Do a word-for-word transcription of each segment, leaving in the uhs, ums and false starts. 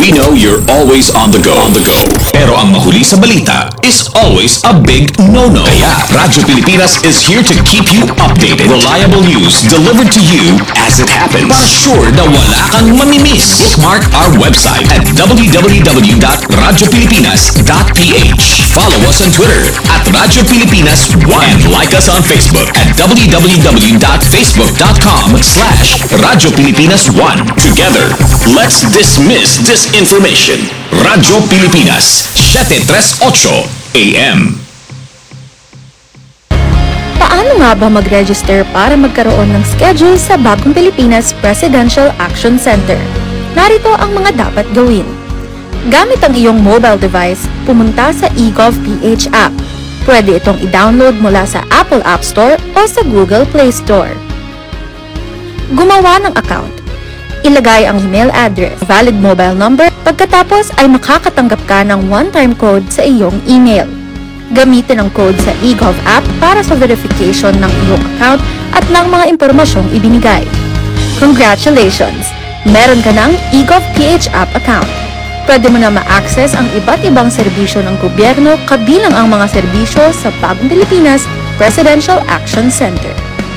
We know you're always on the go. On the go. Pero ang mahuli sa balita is always a big no-no. Kaya Radyo Pilipinas is here to keep you updated. Reliable news delivered to you as it happens. Para sure na wala kang mamimiss. Bookmark our website at w w w dot radyo pilipinas dot p h. Follow us on Twitter at Radyo Pilipinas one and like us on Facebook at w w w dot facebook dot com slash Radyo Pilipinas one. Together, let's dismiss disinformation. Radyo Pilipinas, seven thirty-eight A M. Paano nga ba mag-register para magkaroon ng schedule sa Bagong Pilipinas Presidential Action Center? Narito ang mga dapat gawin. Gamit ang iyong mobile device, pumunta sa eGovPH app. Pwede itong i-download mula sa Apple App Store o sa Google Play Store. Gumawa ng account. Ilagay ang email address, valid mobile number, pagkatapos ay makakatanggap ka ng one-time code sa iyong email. Gamitin ang code sa eGov app para sa verification ng iyong account at ng mga impormasyong ibinigay. Congratulations! Meron ka ng eGovPH app account. Pwede mo na ma-access ang iba't ibang serbisyo ng gobyerno kabilang ang mga serbisyo sa Bagong Pilipinas Presidential Action Center.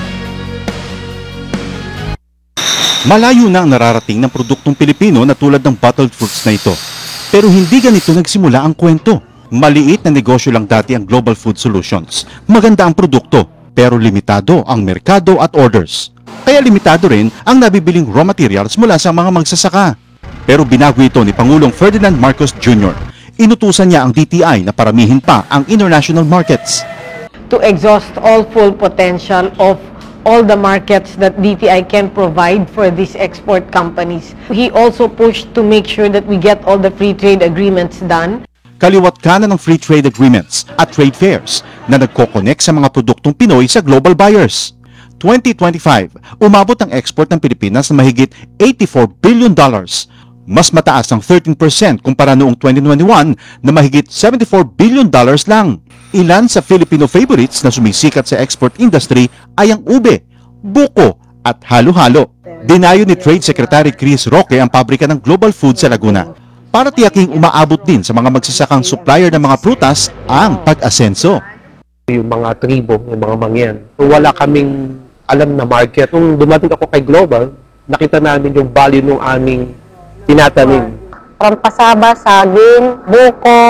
Malayo na ang nararating ng produktong Pilipino na tulad ng bottled fruits na ito. Pero hindi ganito nagsimula ang kwento. Maliit na negosyo lang dati ang Global Food Solutions. Maganda ang produkto, pero limitado ang merkado at orders. Kaya limitado rin ang nabibiling raw materials mula sa mga magsasaka. Pero binago ito ni Pangulong Ferdinand Marcos Junior Inutusan niya ang D T I na paramihin pa ang international markets. To exhaust all full potential of all the markets that D T I can provide for these export companies. He also pushed to make sure that we get all the free trade agreements done. Kaliwat kanan ng free trade agreements at trade fairs na nagko-connect sa mga produktong Pinoy sa global buyers. twenty twenty-five, umabot ang export ng Pilipinas na mahigit eighty-four billion dollars. Mas mataas ang thirteen percent kumpara noong twenty twenty-one na mahigit seventy-four billion dollars lang. Ilan sa Filipino favorites na sumisikat sa export industry ay ang ube, buko at halo-halo. Dinayo ni Trade Secretary Chris Roque ang pabrika ng Global Food sa Laguna para tiyaking umaabot din sa mga magsasakang supplier ng mga prutas ang pag-asenso. Yung mga tribo, yung mga mangyan, wala kaming alam na market. Nung dumating ako kay Global, nakita namin yung value ng aming tinatanim. From pasaba, saging, buko,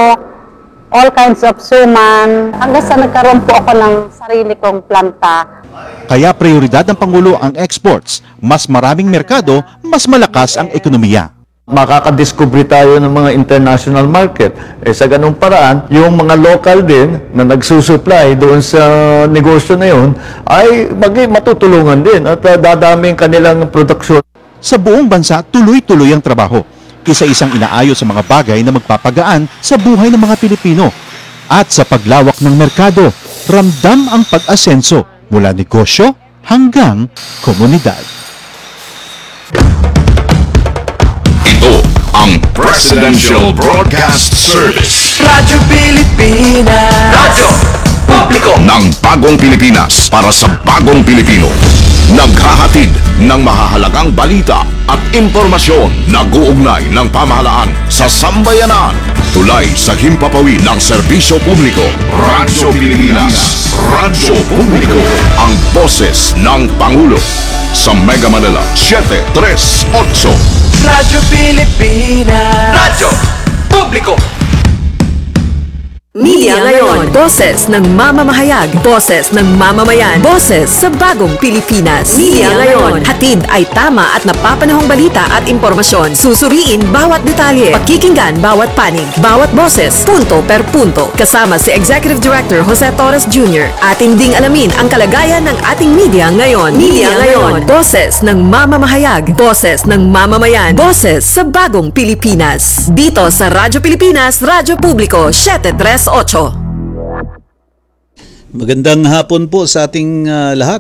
all kinds of suman, hanggang sa nagkaroon po ako ng sarili kong planta. Kaya prioridad ng Pangulo ang exports. Mas maraming merkado, mas malakas ang ekonomiya. Makakadiscover tayo ng mga international market. Eh, sa ganung paraan, yung mga local din na nagsusupply doon sa negosyo na yun ay maging matutulungan din at uh, dadaming kanilang produksyon. Sa buong bansa, tuloy-tuloy ang trabaho. Isa-isang inaayos sa mga bagay na magpapagaan sa buhay ng mga Pilipino. At sa paglawak ng merkado, ramdam ang pag-asenso mula negosyo hanggang komunidad. Ito ang Presidential Broadcast Service. Radyo Pilipinas. Radyo Publiko ng Bagong Pilipinas para sa Bagong Pilipino. Naghahatid ng mahahalagang balita at impormasyon na guugnay ng pamahalaan sa sambayanan. Tulay sa himpapawid ng serbisyo publiko. Radyo Pilipinas. Radyo Publiko. Ang boses ng Pangulo. Sa Mega Manila, seven thirty-eight. Radyo Pilipinas. Radyo Publiko. Media ngayon, boses ng mamamahayag, boses ng mamamayan, boses sa Bagong Pilipinas. Media ngayon, hatid ay tama at napapanahong balita at impormasyon. Susuriin bawat detalye, pakikinggan bawat panig, bawat boses, punto per punto. Kasama si Executive Director Jose Torres Junior Ating ding alamin ang kalagayan ng ating media ngayon. Media ngayon, boses ng mamamahayag, boses ng mamamayan, boses sa Bagong Pilipinas. Dito sa Radyo Pilipinas, Radyo Publiko, seven thirty-eight. Magandang hapon po sa ating uh, lahat.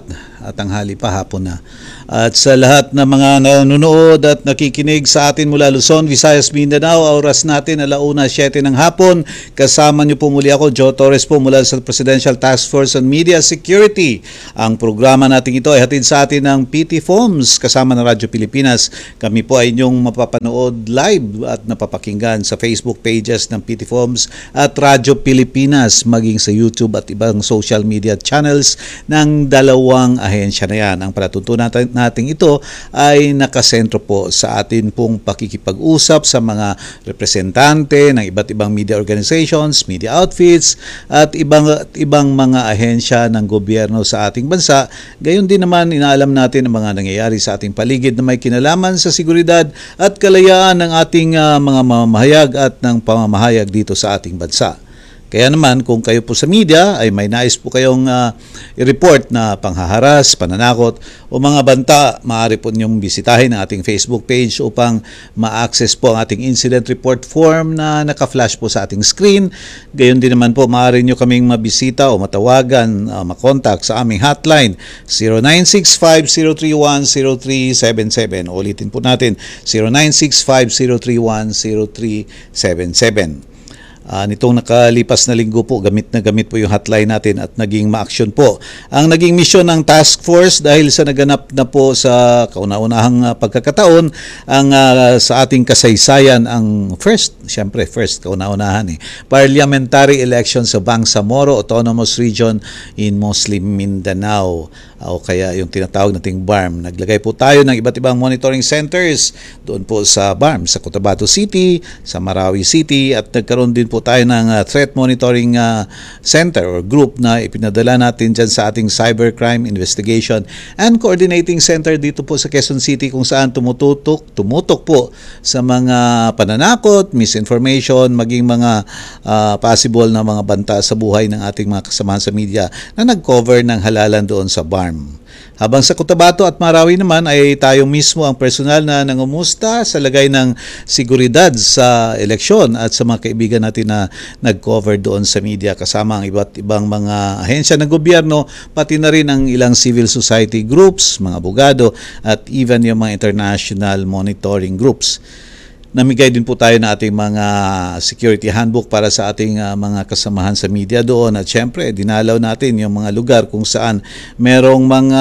tanghali pa, hapon na. At sa lahat ng mga nanonood at nakikinig sa atin mula Luzon, Visayas, Mindanao, oras natin alauna siyete ng hapon. Kasama niyo po muli ako, Joe Torres po mula sa Presidential Task Force on Media Security. Ang programa natin ito ay hatid sa atin ng P T Foams kasama ng Radyo Pilipinas. Kami po ay inyong mapapanood live at napapakinggan sa Facebook pages ng P T Foams at Radyo Pilipinas, maging sa YouTube at ibang social media channels ng dalawang ahensya na yan. Ang palatuntunan natin ito ay nakasentro po sa atin pong pakikipag-usap sa mga representante ng iba't ibang media organizations, media outfits at ibang ibang mga ahensya ng gobyerno sa ating bansa. Gayon din naman inaalam natin ang mga nangyayari sa ating paligid na may kinalaman sa seguridad at kalayaan ng ating uh, mga mamamahayag at ng pamamahayag dito sa ating bansa. Kaya naman kung kayo po sa media ay may nais po kayong uh, i-report na panghaharas, pananakot o mga banta, maaari po niyong bisitahin ang ating Facebook page upang ma-access po ang ating incident report form na naka-flash po sa ating screen. Gayon din naman po maaari niyo kaming mabisita o matawagan, uh, makontak sa aming hotline zero nine six five zero three one zero three seven seven. Ulitin po natin zero nine six five zero three one zero three seven seven. Uh, nitong nakalipas na linggo po, gamit na gamit po yung hotline natin at naging ma-action po ang naging misyon ng task force dahil sa naganap na po sa kauna-unahang uh, pagkakataon ang uh, sa ating kasaysayan ang first, siyempre first kauna-unahan eh, parliamentary election sa Bangsamoro Autonomous Region in Muslim Mindanao uh, o kaya yung tinatawag nating B A R M. Naglagay po tayo ng iba't ibang monitoring centers doon po sa B A R M, sa Cotabato City, sa Marawi City at nagkaroon din po tayo ng uh, threat monitoring uh, center or group na ipinadala natin dyan sa ating cybercrime investigation and coordinating center dito po sa Quezon City kung saan tumututok, tumutok po sa mga pananakot, misinformation, maging mga uh, possible na mga banta sa buhay ng ating mga kasamahan sa media na nag-cover ng halalan doon sa B A R M. Habang sa Cotabato at Marawi naman ay tayo mismo ang personal na nangumusta sa lagay ng seguridad sa eleksyon at sa mga kaibigan natin na nag-cover doon sa media kasama ang iba't ibang mga ahensya ng gobyerno, pati na rin ang ilang civil society groups, mga abogado at even yung mga international monitoring groups. Namigay din po tayo na ating mga security handbook para sa ating uh, mga kasamahan sa media doon at syempre dinalaw natin yung mga lugar kung saan merong mga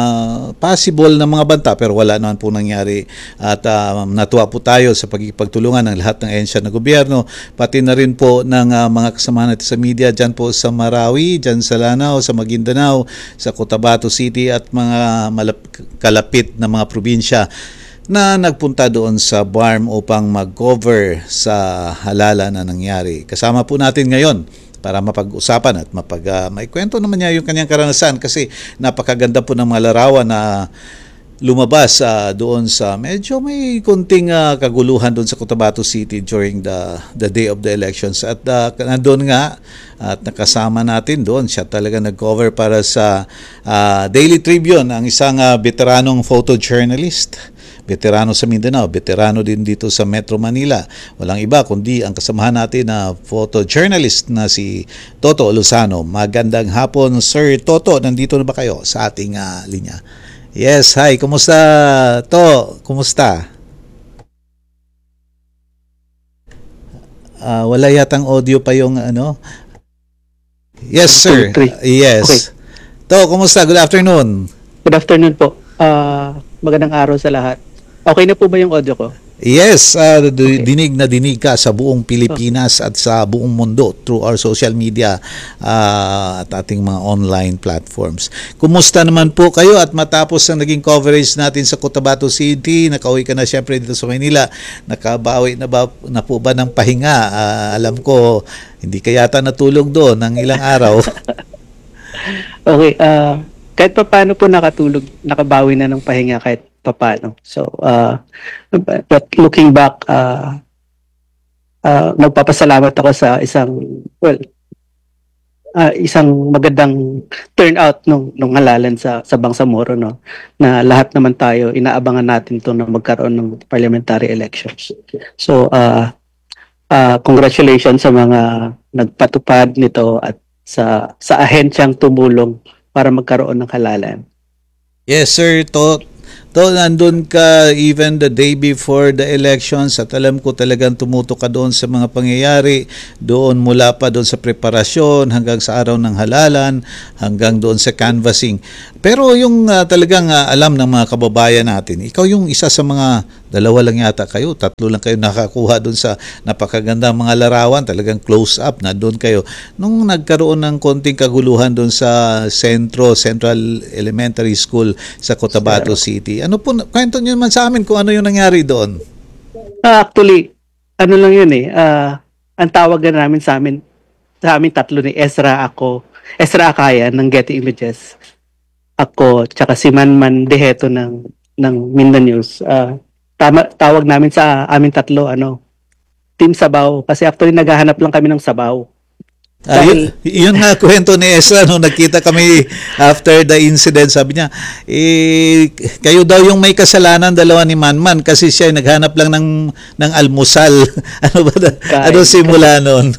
possible na mga banta pero wala naman po nangyari at uh, natuwa po tayo sa pagkikipagtulungan ng lahat ng ahensya ng gobyerno pati na rin po ng uh, mga kasamahan natin sa media dyan po sa Marawi, dyan sa Lanao, sa Maguindanao, sa Cotabato City at mga malap- kalapit na mga probinsya na nagpunta doon sa B A R M upang mag-cover sa halala na nangyari. Kasama po natin ngayon para mapag-usapan at mapag uh, maikwento naman niya yung kanyang karanasan kasi napakaganda po ng mga larawan na lumabas uh, doon sa medyo may kunting uh, kaguluhan doon sa Cotabato City during the the day of the elections at uh, nandoon nga at nakasama natin doon siya talaga nag-cover para sa uh, Daily Tribune ang isang uh, veteranong photojournalist. Veterano sa Mindanao, veterano din dito sa Metro Manila. Walang iba kundi ang kasamahan natin na photojournalist na si Toto Lozano. Magandang hapon, Sir Toto. Nandito na ba kayo sa ating uh, linya? Yes, hi. Kumusta, To? Kumusta? Uh, wala yatang audio pa yung ano. Yes, sir. Yes. Okay. To, kumusta? Good afternoon. Good afternoon po. Uh, magandang araw sa lahat. Okay na po ba yung audio ko? Yes, uh, okay. Dinig na dinig ka sa buong Pilipinas at sa buong mundo through our social media uh, at ating mga online platforms. Kumusta naman po kayo at matapos ang naging coverage natin sa Cotabato City, nakauwi ka na siyempre dito sa Maynila, nakabawi na, ba, na po ba ng pahinga? Uh, alam ko, hindi ka yata natulog doon ng ilang araw. Okay, uh, kahit pa paano po nakatulog, nakabawi na ng pahinga kahit papano. So, uh, but looking back, uh, uh, nagpapasalamat ako sa isang, well, uh, isang magandang turnout nung, nung halalan sa, sa Bangsamoro, no? Na lahat naman tayo, inaabangan natin to na magkaroon ng parliamentary elections. So, uh, uh, congratulations sa mga nagpatupad nito at sa, sa ahensyang tumulong para magkaroon ng halalan. Yes, sir. To, to nandun ka even the day before the elections at alam ko talagang tumuto ka doon sa mga pangyayari doon mula pa doon sa preparasyon hanggang sa araw ng halalan hanggang doon sa canvassing. Pero yung uh, talagang uh, alam ng mga kababayan natin, ikaw yung isa sa mga dalawa lang yata kayo, tatlo lang kayo nakakuha doon sa napakagandang mga larawan, talagang close up na doon kayo. Nung nagkaroon ng konting kaguluhan doon sa Sentro, Central Elementary School sa Cotabato City, ano po, kwento nyo naman sa amin kung ano yung nangyari doon. Uh, actually, ano lang yun eh, uh, ang tawag na namin sa amin, sa amin tatlo ni Ezra, ako, Ezra Akaya ng Getty Images, ako, tsaka si Manman Deheto ng, ng Mindanews. Uh, tama, tawag namin sa amin tatlo, ano, Team Sabaw, kasi actually naghahanap lang kami ng sabaw. Ah, yun, yun nga kwento ni Ezra nung nagkita kami after the incident, sabi niya eh, kayo daw yung may kasalanan dalawa ni Manman kasi siya ay naghanap lang ng ng almusal. Ano ba da, ano simula noon?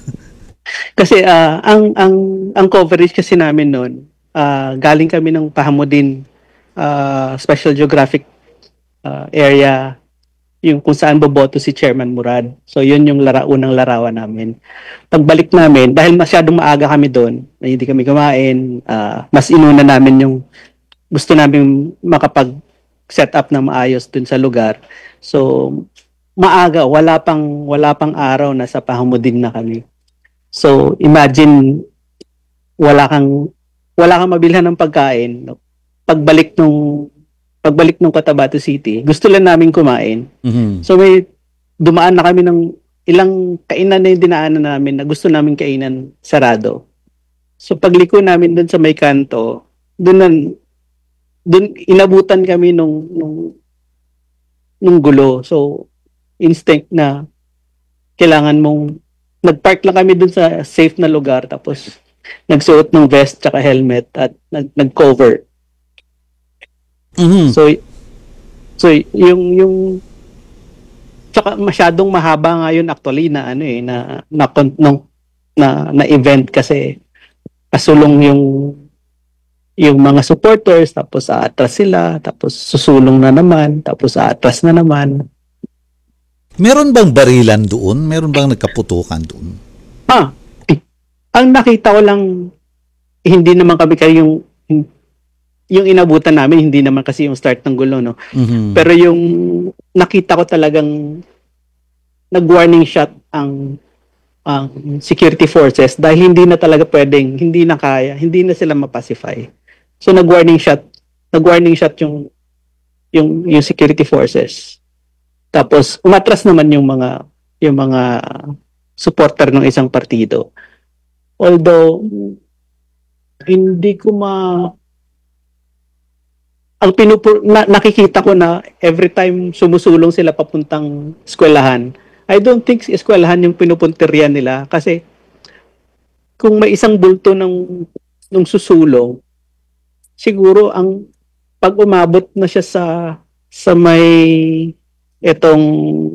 Kasi uh, ang ang ang coverage kasi namin noon, uh, galing kami ng Pahamudin uh, Special Geographic uh, area, yung kung saan boboto si Chairman Murad. So yun yung lara, unang larawan namin. Pagbalik namin, dahil masyadong maaga kami doon, na hindi kami kumain, uh, mas inuna namin yung gusto namin makapag-set up na maayos dun sa lugar. So maaga, wala pang wala pang araw na sa Pahamudin na kami. So imagine wala kang wala kang mabilhan ng pagkain. Pagbalik nung pagbalik ng Cotabato City, gusto lang namin kumain. Mm-hmm. So may dumaan na kami ng ilang kainan na yung dinaanan namin na gusto namin kainan sarado. So pagliko namin doon sa may kanto, doon na, doon inabutan kami nung nung nung gulo. So instinct na kailangan mong nagpark lang kami doon sa safe na lugar tapos nagsuot ng vest tsaka helmet at nag nag-cover. Mm-hmm. So, so yung yung tsaka masyadong mahaba nga yun actually na ano eh na na na, na, na event kasi kasulong yung yung mga supporters tapos aatras sila tapos susulong na naman tapos aatras na naman. Meron bang barilan doon? Meron bang nagkaputukan doon? Ah, eh, ang nakita ko lang eh, hindi naman kami kayo yung yung inabutan namin, hindi naman kasi yung start ng gulo, no? Mm-hmm. Pero yung nakita ko talagang nag-warning shot ang ang security forces dahil hindi na talaga pwedeng, hindi na kaya, hindi na sila mapacify. So nag-warning shot, nag-warning shot yung yung yung security forces. Tapos umatras naman yung mga yung mga supporter ng isang partido. Although hindi ko ma ang pinupur na, nakikita ko na every time sumusulong sila papuntang eskwelahan, I don't think eskwelahan yung pinupunterian nila kasi kung may isang bulto ng ng susulong, siguro ang pag umabot na siya sa sa may itong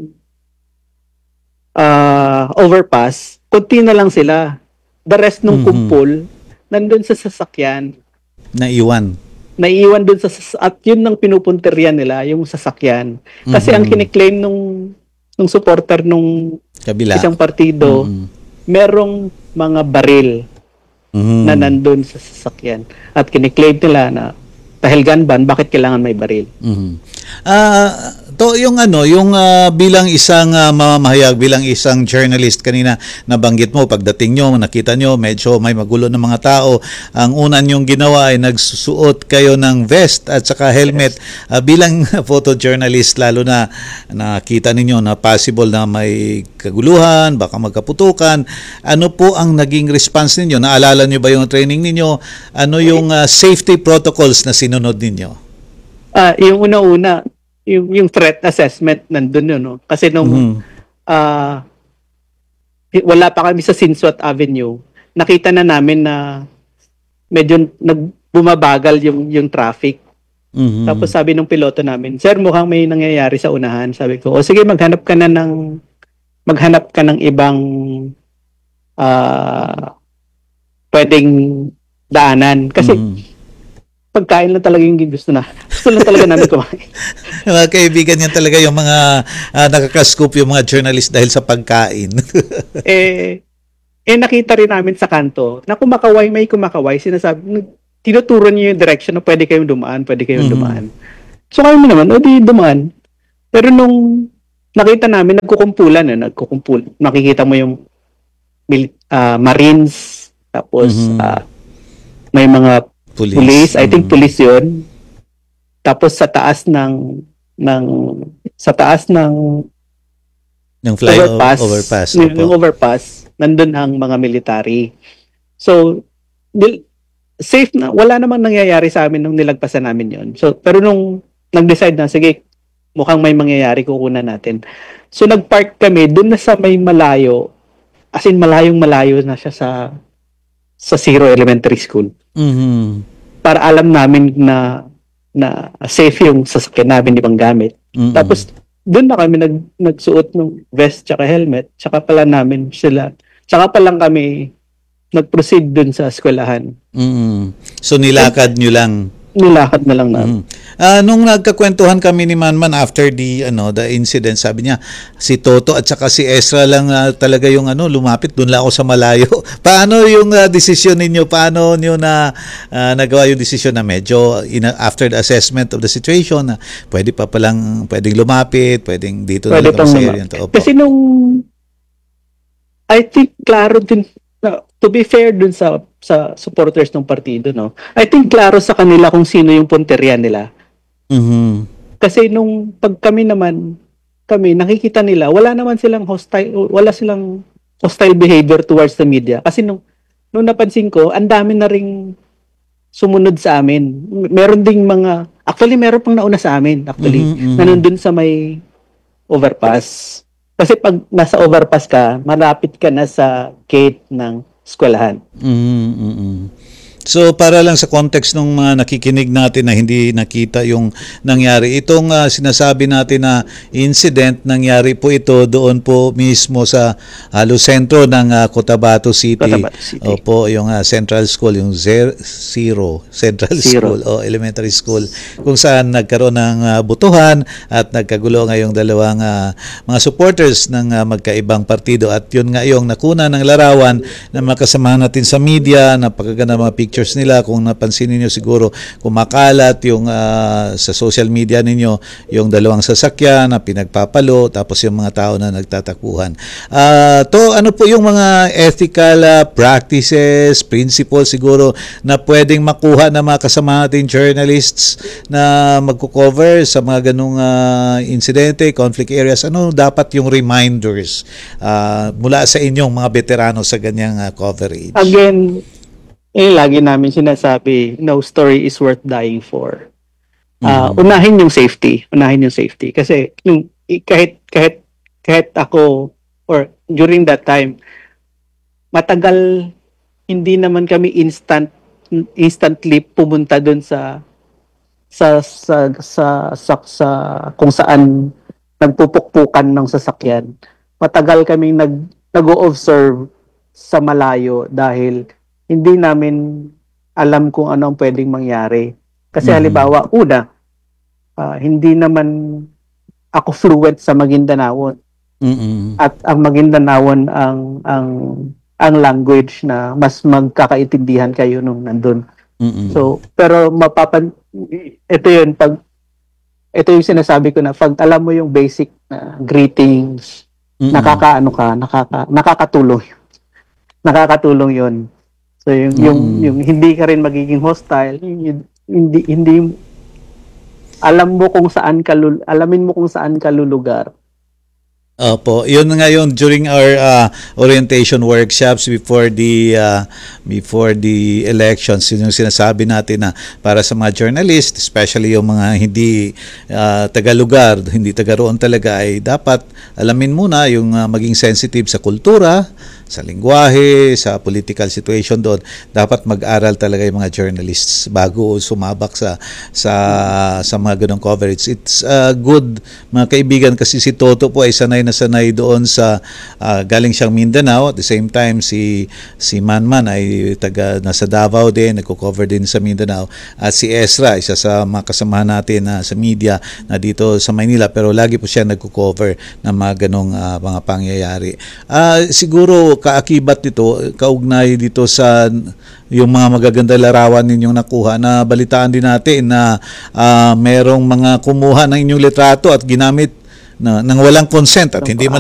uh, overpass, kunti na lang sila. The rest ng Mhm. kumpul nandun sa sasakyan. Naiwan. Naiiwan dun sa sas- at yun ang pinupunterian nila, yung sasakyan. Kasi Mhm. ang kiniklaim nung nung supporter nung Kabila. isang partido, Mhm. merong mga baril Mhm. na nandun sa sasakyan. At kiniklaim nila na dahil gun ban, bakit kailangan may baril? Mhm. Ah, to yung ano, yung ah, bilang isang ah, mamamahayag, bilang isang journalist kanina nabanggit mo pagdating nyo, nakita nyo medyo may magulo ng mga tao. Ang una nyong ginawa ay nagsusuot kayo ng vest at saka helmet. Ah, bilang photojournalist lalo na nakita ninyo na possible na may kaguluhan, baka magkaputukan. Ano po ang naging response ninyo? Naalala nyo ba yung training ninyo? Ano yung ah, safety protocols na sinunod ninyo? Ah, yung una-una, yung, yung threat assessment nandun yun, no? Kasi nung Mhm. ah, wala pa kami sa Sinswat Avenue, nakita na namin na medyo nagbumabagal yung yung traffic. Mhm. Tapos sabi ng piloto namin, "Sir, mukhang may nangyayari sa unahan." Sabi ko, "O sige, maghanap ka na ng maghanap ka ng ibang ah pwedeng daanan." Kasi Mhm. pagkain lang talaga yung gusto na. Gusto lang talaga namin kumain. Mga kaibigan, yan talaga yung mga uh, nakaka-scoop yung mga journalist dahil sa pagkain. eh, eh, nakita rin namin sa kanto na kumakaway, may kumakaway, sinasabi, tinuturo niyo yung direction na pwede kayong dumaan, pwede kayong mm-hmm. dumaan. So kami naman, o di dumaan. Pero nung nakita namin, nagkukumpulan, eh, nagkukumpul. Nakikita mo yung uh, Marines, tapos mm-hmm. uh, may mga police. police. I think mm-hmm. police yun. Tapos sa taas ng, ng sa taas ng ng fly overpass, overpass, yung, yung overpass, nandun ang mga military. So, dil, safe na, wala namang nangyayari sa amin nung nilagpasan namin yon. So, pero nung nag-decide na, sige, mukhang may mangyayari, kukunan natin. So, nag-park kami dun na sa may malayo, as in malayong malayo na siya sa sa Zero Elementary School. Mm-hmm. Para alam namin na na safe yung sasakyan namin ibang gamit. Mm-hmm. Tapos, dun na kami nag, nagsuot ng vest tsaka helmet, tsaka pala namin sila, tsaka pa lang kami nag-proceed dun sa eskwelahan. Mm. So nilakad nyo lang? Nilakad na lang namin. Mm. Uh, nung nagkakwentuhan kami ni Manman after the ano the incident, sabi niya si Toto at saka si Ezra lang uh, talaga yung ano lumapit, doon lang ako sa malayo. Paano yung uh, desisyon ninyo? Paano niyo na uh, nagawa yung desisyon na medyo in, after the assessment of the situation na uh, pwede pa palang pwedeng lumapit, pwedeng dito pwede na lang sa area to? Kasi nung I think klaro din na, to be fair dun sa sa supporters ng partido, no? I think klaro sa kanila kung sino yung punteriya nila. Mm-hmm. Kasi nung pag kami naman, kami, nakikita nila, wala naman silang hostile, wala silang hostile behavior towards the media. Kasi nung, nung napansin ko, ang dami na ring sumunod sa amin. Meron ding mga, actually meron pang nauna sa amin, actually, mm-hmm. na nandun sa may overpass. Kasi pag nasa overpass ka, malapit ka na sa gate ng eskwelahan. Mm-hmm. So para lang sa context ng mga nakikinig natin na hindi nakita yung nangyari, itong uh, sinasabi natin na incident, nangyari po ito doon po mismo sa halos sentro ng uh, Cotabato City. Cotabato City. Opo, yung uh, Central School, yung Zer- Zero Central Zero. School o Elementary School, kung saan nagkaroon ng uh, butuhan at nagkagulo ngayong dalawang uh, mga supporters ng uh, magkaibang partido. At yun nga yung nakuna ng larawan na makasama natin sa media, napakaganda mga pictures nila. Kung napansin niyo siguro, kumakalat yung uh, sa social media ninyo yung dalawang sasakyan na pinagpapalo, tapos yung mga tao na nagtatakbuhan. Uh, to ano po yung mga ethical uh, practices, principles siguro na pwedeng makuha ng mga kasama nating journalists na magko-cover sa mga ganung uh, insidente, conflict areas? Ano dapat yung reminders uh, mula sa inyong mga veterano sa ganyang uh, coverage? Again, eh, lagi namin sinasabi, no story is worth dying for. Uh, mm. Unahin yung safety. Unahin yung safety. Kasi yung, kahit, kahit, kahit ako, or during that time, matagal, hindi naman kami instant, instantly pumunta dun sa, sa, sa, sa, sa, sa kung saan nagpupukpukan ng sasakyan. Matagal kaming nag, nag-o-observe sa malayo dahil hindi namin alam kung ano ang pwedeng mangyari. Kasi mm-hmm. halimbawa, una, uh, hindi naman ako fluent sa Maguindanaon. Mm-hmm. At ang Maguindanaon ang ang ang language na mas magkakaintindihan kayo nung nandun. Mm-hmm. So, pero mapapan ito yun, pag ito yung sinasabi ko na pag alam mo yung basic na greetings, mm-hmm. nakakaano ka, nakaka, nakakatulong. Nakakatulong yun. So yung mm. yung yung hindi ka rin magiging hostile, yung, hindi hindi alam mo kung saan ka lul, alamin mo kung saan ka lulugar. Opo, yun nga yun during our uh, orientation workshops before the uh, before the elections, yun yung sinasabi natin na para sa mga journalists, especially yung mga hindi uh, taga-lugar, hindi taga-roon talaga, ay dapat alamin muna yung uh, maging sensitive sa kultura, sa lingwahe, sa political situation doon, dapat mag-aral talaga yung mga journalists bago sumabak sa sa sa mga ganong coverage. It's uh, good, mga kaibigan, kasi si Toto po ay sanay na sanay doon sa uh, galing siyang Mindanao. At the same time, si si Manman ay taga nasa Davao din, nagko-cover din sa Mindanao. At si Ezra, isa sa mga kasamahan natin na uh, sa media na dito sa Maynila, pero lagi po siya nagko-cover ng mga ganong uh, mga pangyayari. Uh, siguro kaakibat nito, kaugnay dito sa yung mga magaganda larawan ninyong nakuha, na balitaan din natin na uh, merong mga kumuha ng inyong litrato at ginamit na, nang walang consent at hindi man